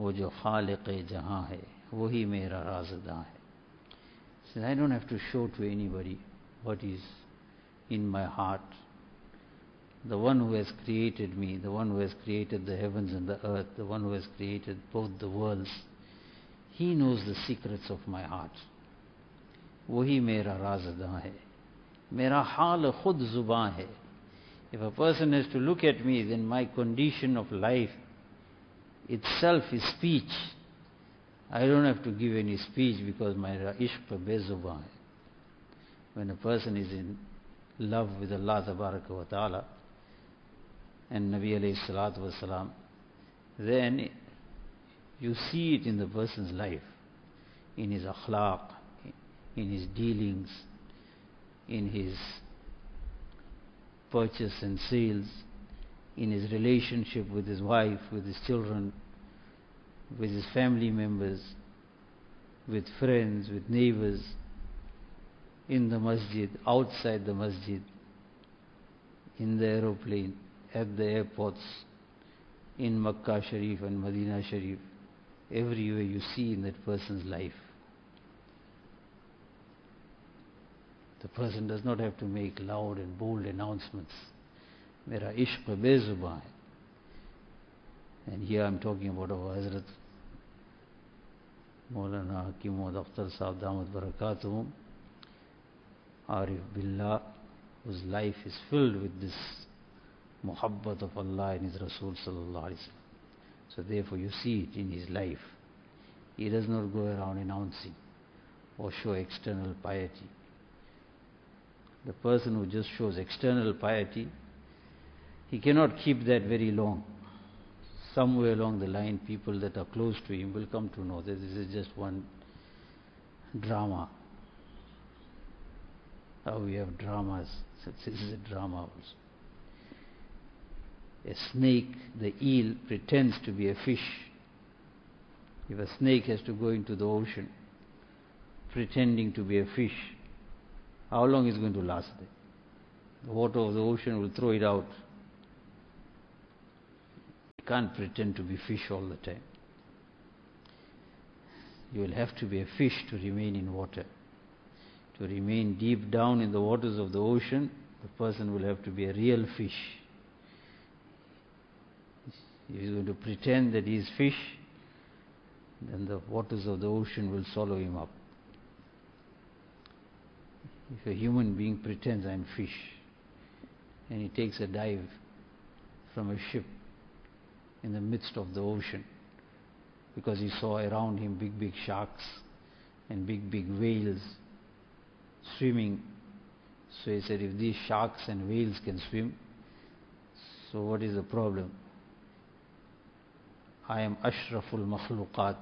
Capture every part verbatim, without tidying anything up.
वो जो खालिक़ जहां है वही मेरा राज़दां है. So I don't have to show to anybody what is in my heart. The one who has created me, the one who has created the heavens and the earth, the one who has created both the worlds, he knows the secrets of my heart. वही मेरा राज़दां है. मेरा हाल खुद ज़ुबां है. If a person has to look at me, then my condition of life itself is speech. I don't have to give any speech because my ishq bezubaan hai. When a person is in love with Allah Tabaraka wa Ta'ala and Nabi alayhi salatu wa salam, then you see it in the person's life, in his akhlaq, in his dealings, in his purchase and sales, in his relationship with his wife, with his children, with his family members, with friends, with neighbors, in the masjid, outside the masjid, in the aeroplane, at the airports, in Makkah Sharif and Medina Sharif, everywhere you see in that person's life. The person does not have to make loud and bold announcements. Mera ishq bezubaan hai. And here I am talking about our Hazrat Maulana Hakim Muhammad Akhtar Sahib Damat Barakatuhum, Arif Billah, whose life is filled with this muhabbat of Allah and His Rasul Sallallahu Alaihi Wasallam. So therefore you see it in his life. He does not go around announcing or show external piety. The person who just shows external piety, he cannot keep that very long. Somewhere along the line, people that are close to him will come to know that this is just one drama. How we have dramas, this is a drama also. A snake, the eel, pretends to be a fish. If a snake has to go into the ocean pretending to be a fish, how long is it going to last there? The water of the ocean will throw it out. You can't pretend to be fish all the time. You will have to be a fish to remain in water. To remain deep down in the waters of the ocean, the person will have to be a real fish. If he is going to pretend that he is fish, then the waters of the ocean will swallow him up. If a human being pretends I am fish, and he takes a dive from a ship in the midst of the ocean, because he saw around him big big sharks and big big whales swimming, so he said, if these sharks and whales can swim, so what is the problem? I am ashraful makhluqat.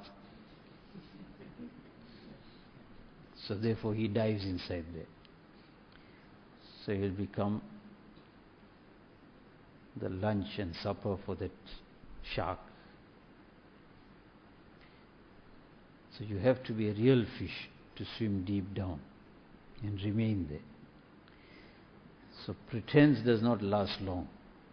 So therefore he dives inside there. So he will become the lunch and supper for that shark. So you have to be a real fish to swim deep down and remain there. So pretense does not last long.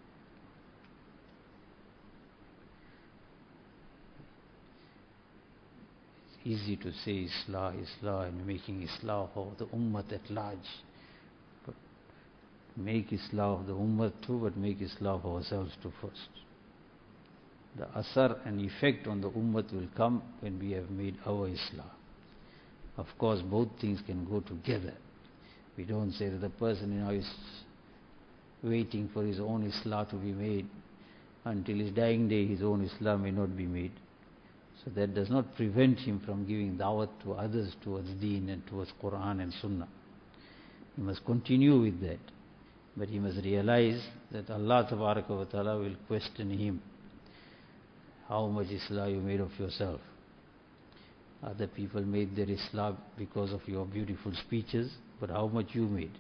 It's easy to say Islah, Islah, and making Islah of the Ummah at large. But make Islah of the Ummah too, but make Islah of ourselves too first. The asar and effect on the Ummah will come when we have made our Islah. Of course, both things can go together. We don't say that the person you know, is waiting for his own Islah to be made. Until his dying day, his own Islah may not be made. So that does not prevent him from giving da'wat to others towards deen and towards Quran and Sunnah. He must continue with that. But he must realize that Allah Tabaraka wa Ta'ala will question him. How much Islah you made of yourself? Other people made their Islah because of your beautiful speeches, but how much you made?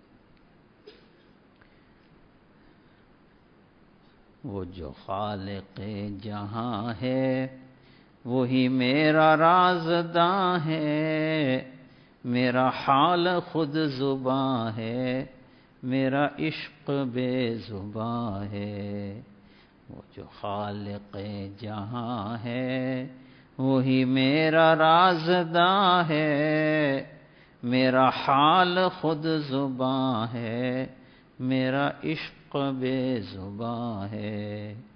वो जो खालिक़ जहां है वही मेरा राज़दां है. मेरा हाल खुद ज़ुबां है. मेरा इश्क़ बेज़ुबां है. वो जो खालिक़े जहां है वही मेरा राज़दां है। मेरा हाल खुद ज़ुबां है, मेरा इश्क बेज़ुबां है।